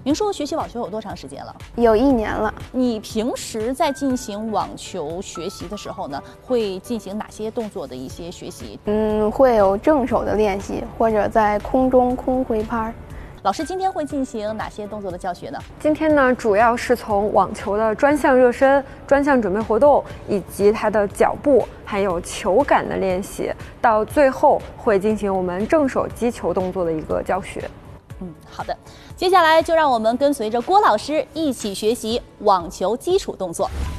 您说学习网球有多长时间了？ 有1年了。 你平时在进行网球学习的时候呢，会进行哪些动作的一些学习？ 会有正手的练习，或者在空中空挥拍。 老师今天会进行哪些动作的教学呢？ 今天呢，主要是从网球的专项热身、专项准备活动，以及它的脚步还有球感的练习，到最后会进行我们正手击球动作的一个教学。 好的，接下来就让我们跟随着郭老师一起学习网球基础动作。